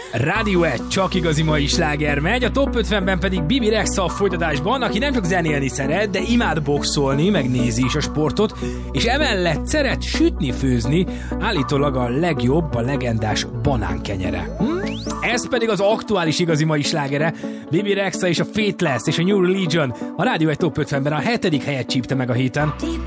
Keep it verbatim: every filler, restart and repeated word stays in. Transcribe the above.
Rádió egy, csak igazi mai sláger megy, a top ötvenben pedig Bibi Rexha a folytatásban, aki nem csak zenélni szeret, de imád boxolni, megnézi is a sportot, és emellett szeret sütni, főzni, állítólag a legjobb, a legendás banánkenyere. Hm? Ez pedig az aktuális igazi mai slágere, Bibi Rexha és a Faithless és a New Religion, a Rádió egy top ötvenben a hetedik helyet csípte meg a héten.